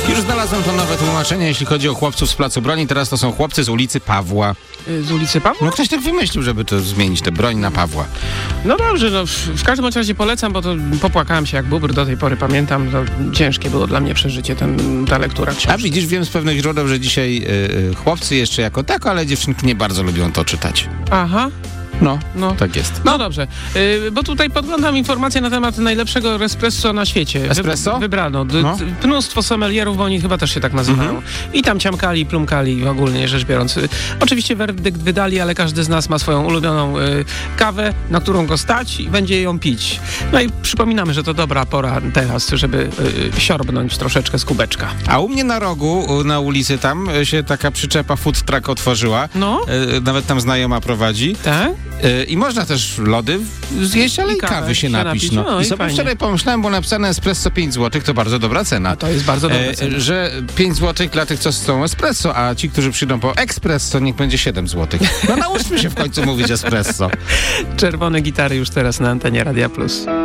Już znalazłem to nowe tłumaczenie, jeśli chodzi o chłopców z Placu Broni. Teraz to są chłopcy z ulicy Pawła. Z ulicy Pawła? No ktoś tak wymyślił, żeby to zmienić, tę broń na Pawła. No dobrze, no w każdym razie polecam, bo to popłakałem się jak bóbr, do tej pory pamiętam, to ciężkie było dla mnie przeżycie ta lektura książki. A widzisz, wiem z pewnych źródeł, że dzisiaj chłopcy jeszcze jako tako, ale dziewczynki nie bardzo lubią to czytać. Aha. No, tak jest. No dobrze, bo tutaj podglądam informacje na temat najlepszego espresso na świecie. Espresso? Wybrano. Mnóstwo sommelierów, bo oni chyba też się tak nazywają. I tam ciamkali, plumkali, ogólnie rzecz biorąc. Oczywiście werdykt wydali, ale każdy z nas ma swoją ulubioną kawę, na którą go stać i będzie ją pić. No i przypominamy, że to dobra pora teraz, żeby siorbnąć troszeczkę z kubeczka. A u mnie na rogu, na ulicy tam się taka przyczepa food truck otworzyła. No. Nawet tam znajoma prowadzi. Tak? I można też lody zjeść, ale i kawy się napić. No. I sobie wczoraj pomyślałem, bo napisane espresso 5 zł, to bardzo dobra cena. A to jest bardzo dobra cena. Że 5 zł dla tych, co chcą espresso, a ci, którzy przyjdą po espresso, niech będzie 7 zł. No nauczmy się w końcu mówić espresso. Czerwone gitary już teraz na antenie Radia Plus.